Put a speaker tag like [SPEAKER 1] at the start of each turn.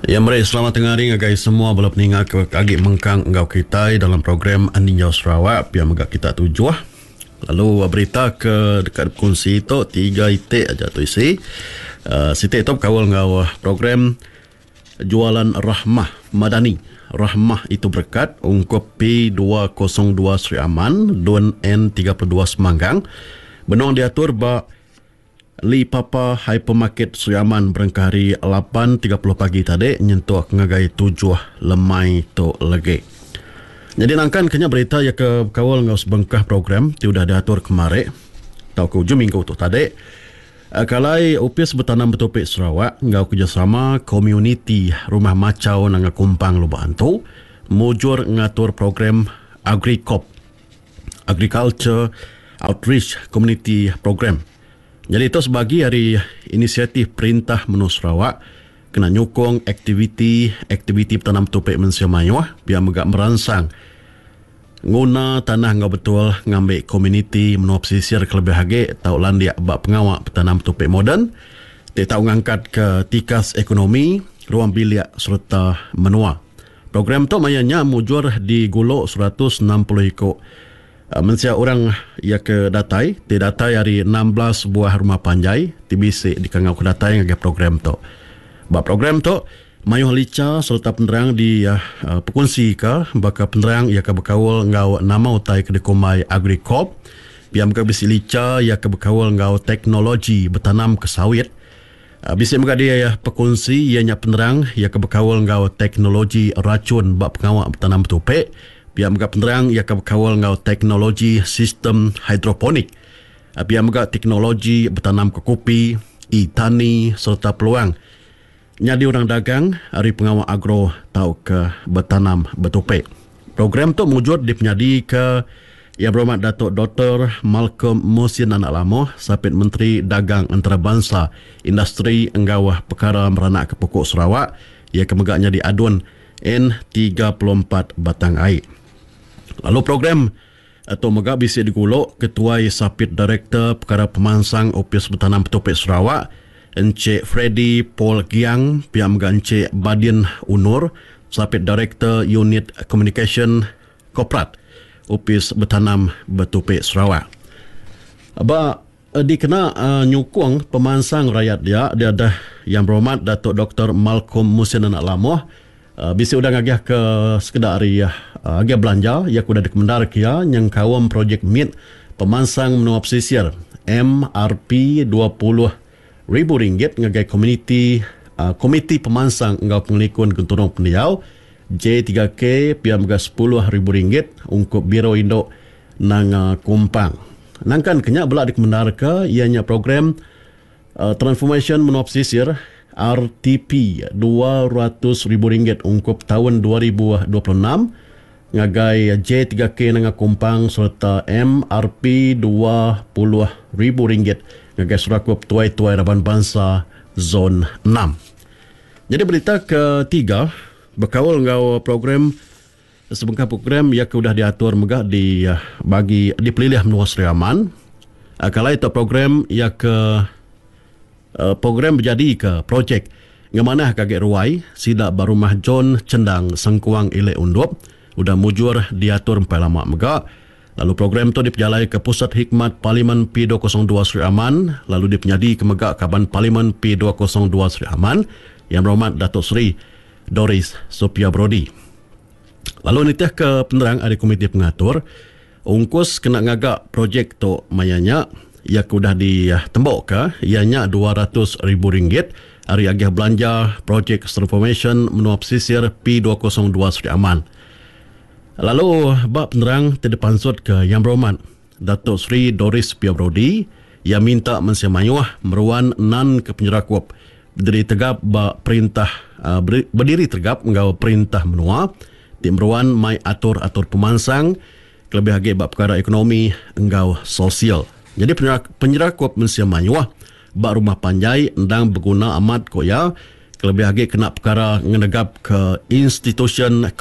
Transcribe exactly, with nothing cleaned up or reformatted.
[SPEAKER 1] Ya, mari selamat tengah hari ngagai semua bala peningat ke kagi mengkang engkau kita dalam program Andinjau Sarawak pihak megak kita tujuh. Lalu berita ke dekat kunci itu tiga itik aja tu isi. Uh, sitik itu kawal ngau program jualan Rahmah Madani. Rahmah itu berkat ungkup P dua kosong dua Sri Aman Dun N tiga puluh dua Semanggang. Benong diatur ba Li Papa Hypermarket Sri Aman berangka hari lapan tiga puluh pagi tadi nyentuh ngagai tujuh lemai tu lagi. Jadi nangkan kena berita ya ke kawal ngau sebengkah program ti udah diatur kemarin tau ke hujung minggu tu tadi. Kalai Opis Bertanam Betopik Sarawak ngau kerjasama komuniti Rumah Macau nang Kumpang Lubang tu mujur ngatur program AgriCop Agriculture Outreach Community Program. Jadi itu sebagai hari inisiatif Perintah Menu Sarawak kena nyokong aktiviti-aktiviti bertanam topik Malaysia Mayuah biar megak merangsang nguna tanah ngau betul ngambil komuniti menu pesisir kelebih hage tau landiak bak pengawak bertanam topik moden dia tahu ngangkat ke tikas ekonomi ruang biliak serta menua. Program tu mayanya mujur di Gulok seratus enam puluh ikut Malaysia orang ia ke datai, di datai hari enam belas buah rumah panjai, T B C di kangau ke datai ngagih program tu. Bak program tu, mayuh lica serta penerang di uh, pekungsi ke, baka penerang ia ke berkawal ngau nama utai ke dekomai AgriCorp, biar mereka bisi lica ia ke berkawal ngau teknologi bertanam ke sawit. Uh, bisi mereka dia ya pekungsi ianya penerang ia ke berkawal ngau teknologi racun bak pengawak bertanam betupik. Biar mereka penerang ia akan berkawal ngau teknologi sistem hidroponik. Biar mereka teknologi bertanam ke kopi, e-tani serta peluang. Nyadi orang dagang, hari pengawal agro tau ke bertanam betopik. Program tu mujud di penyadi ke Yang Berhormat Datuk Doktor Malcolm Musin Anak Lamo, Sapit Menteri Dagang Antarabangsa Industri Enggawah Perkara Meranak ke Pokok Sarawak. Ia kemegaknya di aduan N tiga puluh empat Batang Air. Lalu program atau megak bisi digulok Ketua Sapit Direktur Perkara Pemansang Opis Bertanam Betopik Sarawak Encik Freddy Paul Giang pihak megak Encik Badin Unur Sapit Direktur Unit Communication Korporat Opis Bertanam Betopik Sarawak. Aba dikena uh, nyukung pemansang rakyat dia dia ada Yang Berhormat Datuk Doktor Malcolm Musin Anak Lamo. Uh, bisi udah ngagih ke sekedar hari uh, agak belanja ia kuda dikemendar kia yang kawam projek mit pemansang menua pesisir M R P dua puluh ribu ringgit ngagai komuniti uh, komiti pemansang ngau pengelikun kenturung pendiau J tiga K pia mega sepuluh ribu ringgit untuk Biro Induk nang uh, Kumpang. Nangkan kenyak belak dikemendar ke ianya program uh, transformation menua pesisir R T P dua ratus ribu ringgit ungkup tahun dua ribu dua puluh enam ngagai J tiga K nang Kumpang serta M R P dua puluh ribu ringgit ngagai surakup tuai-tuai Raban Bangsa Zon enam. Jadi berita ketiga berkawal ngau program sebengkah program yang sudah diatur megah di bagi dipilih menua Sri Aman. Kalau itu program yang ke Uh, program berjadi ke projek ngemanah kagek ruai sida barumah John Cendang Sengkuang Ilek Undup udah mujur diatur empat lama megak. Lalu program tu diperjalai ke Pusat Hikmat Parlimen P dua kosong dua Sri Aman, lalu dipenyadi ke megak Kaban Parlimen P dua kosong dua Sri Aman Yang Berhormat Datuk Seri Doris Sophia Brody. Lalu nitih ke penerang ada komiti pengatur ungkus kena ngagak projek tu mayanya ia sudah ditembok ke ianya dua ratus ribu ringgit hari agih belanja projek transformation menua pesisir P dua kosong dua Sri Aman. Lalu bab penerang terdepan sud ke Yang Berhormat Datuk Seri Doris Sophia Brody yang minta Malaysia Mayuah meruan nan ke penyerakup berdiri tegap bak perintah uh, berdiri tegap ngau perintah menua di meruan mai atur-atur pemansang kelebih agih bab perkara ekonomi engau sosial. Jadi penyerakup Malaysia Mayuah bak rumah panjai endang berguna amat koya kelebih lagi kena perkara ngenegap ke institusi